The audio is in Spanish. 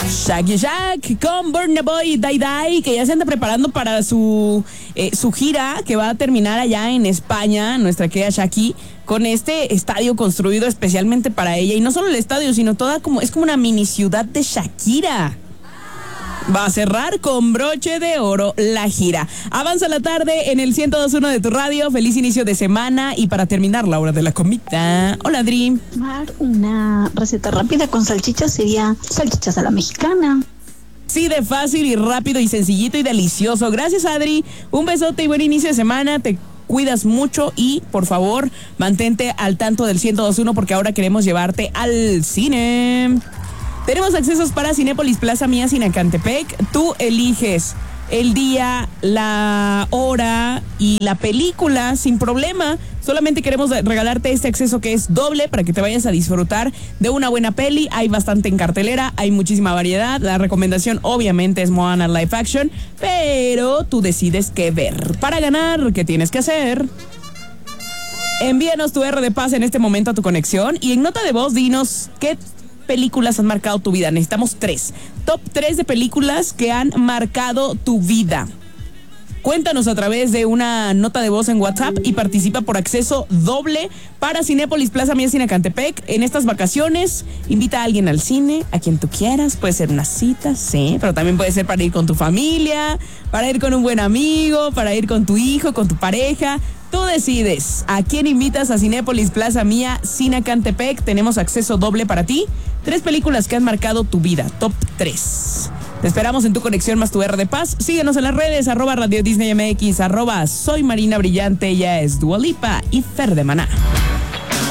Shaggy Shack con Burna Boy y Dai Dai, que ya se anda preparando para su gira que va a terminar allá en España, nuestra querida Shaggy, con este estadio construido especialmente para ella. Y no solo el estadio, sino es como una mini ciudad de Shakira. Va a cerrar con broche de oro la gira. Avanza la tarde en el 102.1 de tu radio. Feliz inicio de semana. Y para terminar, la hora de la comida. Hola, Adri. Una receta rápida con salchichas sería salchichas a la mexicana. Sí, de fácil y rápido y sencillito y delicioso. Gracias, Adri. Un besote y buen inicio de semana. Te cuidas mucho y, por favor, mantente al tanto del 102.1 porque ahora queremos llevarte al cine. Tenemos accesos para Cinépolis Plaza Mía Sinacantepec. Tú eliges el día, la hora y la película sin problema. Solamente queremos regalarte este acceso que es doble para que te vayas a disfrutar de una buena peli. Hay bastante en cartelera, hay muchísima variedad. La recomendación obviamente es Moana Live Action, pero tú decides qué ver. Para ganar, ¿qué tienes que hacer? Envíanos tu R de paz en este momento a tu conexión y en nota de voz dinos qué películas han marcado tu vida. Necesitamos 3. Top 3 de películas que han marcado tu vida. Cuéntanos a través de una nota de voz en WhatsApp y participa por acceso doble para Cinépolis Plaza Mía Sinacantepec en estas vacaciones. Invita a alguien al cine, a quien tú quieras. Puede ser una cita, sí, pero también puede ser para ir con tu familia, para ir con un buen amigo, para ir con tu hijo, con tu pareja. Tú decides a quién invitas a Cinépolis Plaza Mía Sinacantepec. Tenemos acceso doble para ti. 3 películas que han marcado tu vida. Top 3. Te esperamos en tu conexión más tu R de paz. Síguenos en las redes, @Radio Disney MX, @Soy Marina Brillante. Ella es Dua Lipa y Fer de Maná.